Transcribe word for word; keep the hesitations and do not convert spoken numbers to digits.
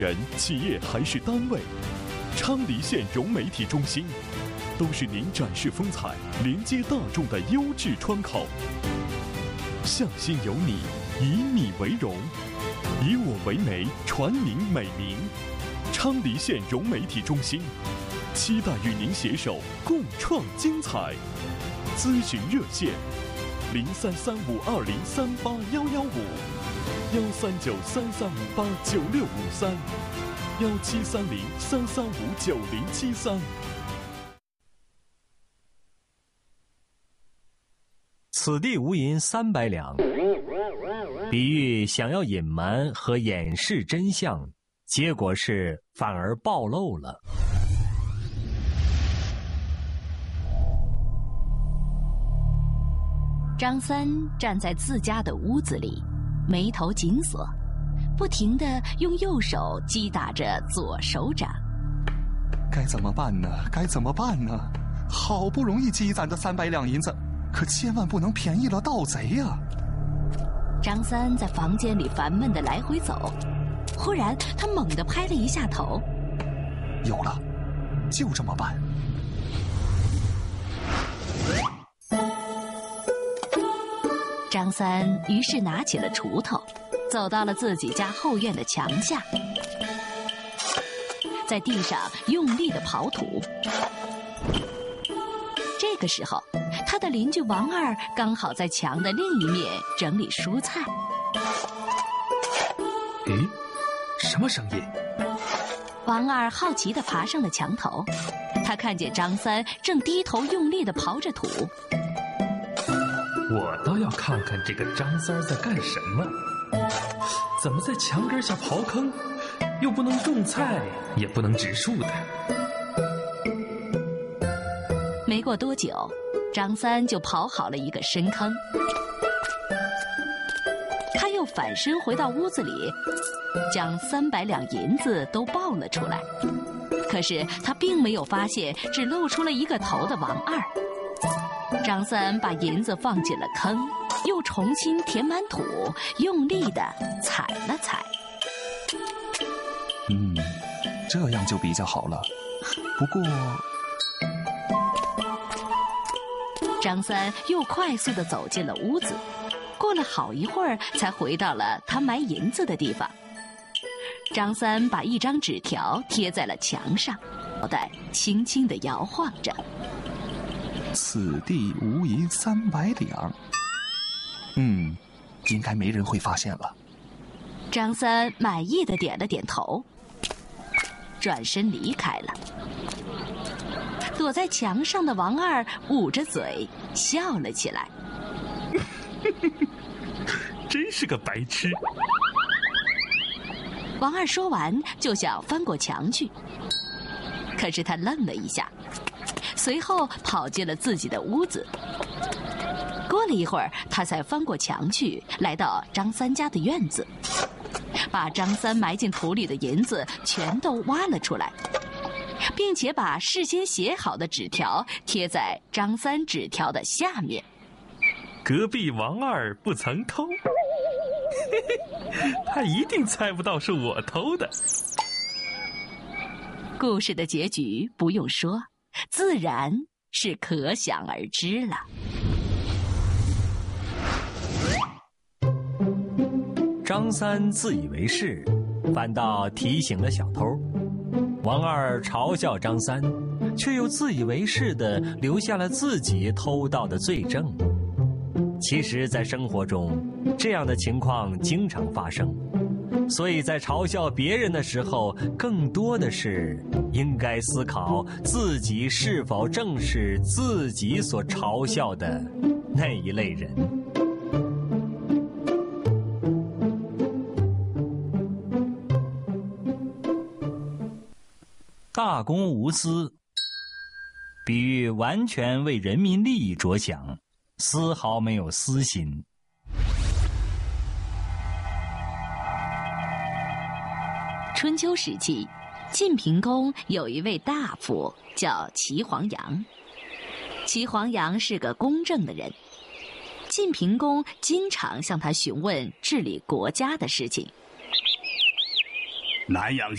人、企业还是单位，昌黎县融媒体中心，都是您展示风采、连接大众的优质窗口。向心有你，以你为荣，以我为媒，传您美名。昌黎县融媒体中心，期待与您携手共创精彩。咨询热线：零三三五二零三八幺幺五，幺三九三三五八九六五三，幺七三零三三五九零七三。 此地无银三百两，比喻想要隐瞒和掩饰真相，结果是反而暴露了。 张三站在自家的屋子里，眉头紧锁，不停地用右手击打着左手掌。 该怎么办呢？该怎么办呢？好不容易积攒的三百两银子，可千万不能便宜了盗贼呀！ 张三在房间里烦闷地来回走，忽然他猛地拍了一下头， 有了，就这么办。 张三于是拿起了锄头，走到了自己家后院的墙下，在地上用力地刨土。这个时候，他的邻居王二刚好在墙的另一面整理蔬菜。 咦，什么声音？ 王二好奇地爬上了墙头，他看见张三正低头用力地刨着土。 我倒要看看这个张三在干什么，怎么在墙根下刨坑，又不能种菜，也不能植树的。 没过多久，张三就刨好了一个深坑，他又反身回到屋子里，将三百两银子都抱了出来。可是他并没有发现只露出了一个头的王二。张三把银子放进了坑，又重新填满土，用力地踩了踩。 嗯，这样就比较好了。不过， 张三又快速地走进了屋子，过了好一会儿，才回到了他埋银子的地方。张三把一张纸条贴在了墙上，脑袋轻轻地摇晃着。 此地无银三百两。嗯，应该没人会发现了。 张三满意的点了点头，转身离开了。躲在墙上的王二捂着嘴笑了起来。 真是个白痴。 王二说完就想翻过墙去，可是他愣了一下，随后跑进了自己的屋子。过了一会儿，他才翻过墙去，来到张三家的院子，把张三埋进土里的银子全都挖了出来，并且把事先写好的纸条贴在张三纸条的下面。 隔壁王二不曾偷，他一定猜不到是我偷的。 故事的结局不用说，自然是可想而知了。 张三自以为是，反倒提醒了小偷。王二嘲笑张三，却又自以为是地留下了自己偷盗的罪证。其实，在生活中，这样的情况经常发生，所以在嘲笑别人的时候，更多的是应该思考自己是否正是自己所嘲笑的那一类人。大公无私，比喻完全为人民利益着想，丝毫没有私心。 春秋时期，晋平公有一位大夫叫齐黄羊。齐黄羊是个公正的人，晋平公经常向他询问治理国家的事情。 南阳